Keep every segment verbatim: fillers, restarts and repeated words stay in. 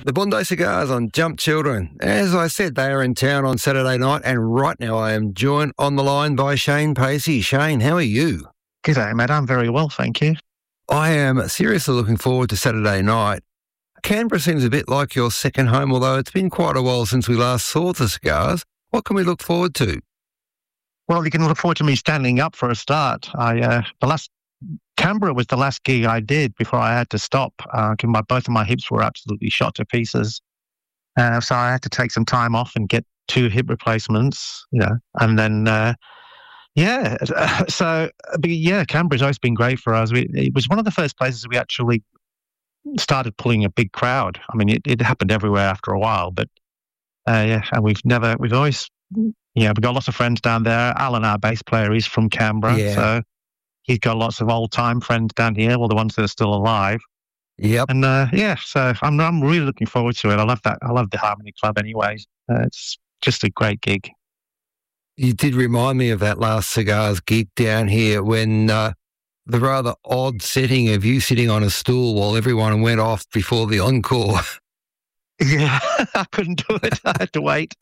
The Bondi Cigars on Jump Children. As I said, they are in town on Saturday night, and right now I am joined on the line by Shane Pacey. Shane, how are you? G'day, mate. I'm very well, thank you. I am seriously looking forward to Saturday night. Canberra seems a bit like your second home, although it's been quite a while since we last saw the Cigars. What can we look forward to? Well, you can look forward to me standing up for a start. I uh, the last Canberra was the last gig I did before I had to stop. Uh, my both of my hips were absolutely shot to pieces, uh, so I had to take some time off and get two hip replacements. You know, and then uh, yeah, so but yeah, Canberra's always been great for us. We, it was one of the first places we actually started pulling a big crowd. I mean, it, it happened everywhere after a while, but uh, yeah, and we've never, we've always, yeah, we've got lots of friends down there. Alan, our bass player, is from Canberra, yeah. so he's got lots of old time friends down here, well, the ones that are still alive. Yep. And uh, yeah, so I'm I'm really looking forward to it. I love that. I love the Harmony Club, anyways. Uh, it's just a great gig. You did remind me of that last Cigars gig down here when uh, the rather odd setting of you sitting on a stool while everyone went off before the encore. Yeah, I couldn't do it. I had to wait.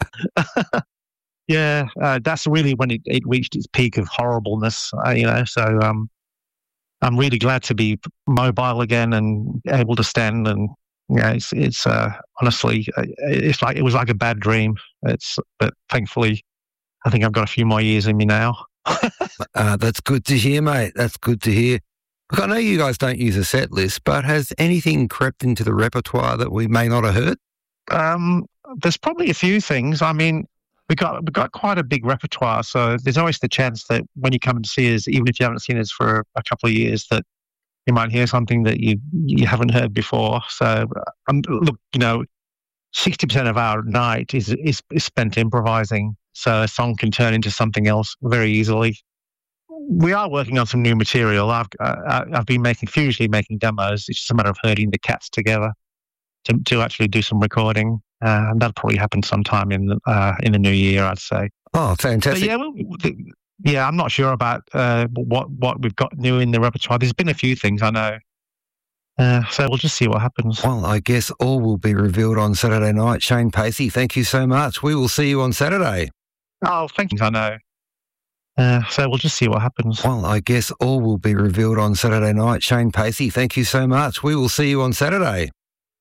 Yeah, uh, that's really when it, it reached its peak of horribleness, uh, you know, so um, I'm really glad to be mobile again and able to stand, and yeah, it's, it's uh, honestly, it's like, it was like a bad dream. It's, but thankfully, I think I've got a few more years in me now. uh, that's good to hear, mate. That's good to hear. Look, I know you guys don't use a set list, but has anything crept into the repertoire that we may not have heard? Um, there's probably a few things. I mean, we got we got quite a big repertoire, so there's always the chance that when you come and see us, even if you haven't seen us for a couple of years, that you might hear something that you you haven't heard before. So, um, look, you know, sixty percent of our night is, is is spent improvising, so a song can turn into something else very easily. We are working on some new material. I've uh, I've been making furiously making demos. It's just a matter of herding the cats together to to actually do some recording. Uh, and that'll probably happen sometime in the, uh, in the new year, I'd say. Oh, fantastic. But yeah, well, yeah, I'm not sure about uh, what, what we've got new in the repertoire. There's been a few things, I know. Uh, so we'll just see what happens. Well, I guess all will be revealed on Saturday night. Shane Pacey, thank you so much. We will see you on Saturday. Oh, thank you. I know. Uh, so we'll just see what happens. Well, I guess all will be revealed on Saturday night. Shane Pacey, thank you so much. We will see you on Saturday.